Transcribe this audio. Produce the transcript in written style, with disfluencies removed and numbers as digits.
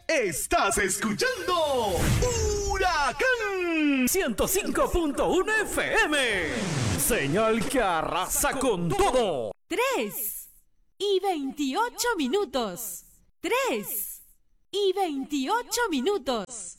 Estás escuchando Huracán 105.1 FM. Señal que arrasa con todo. 3:28. 3:28.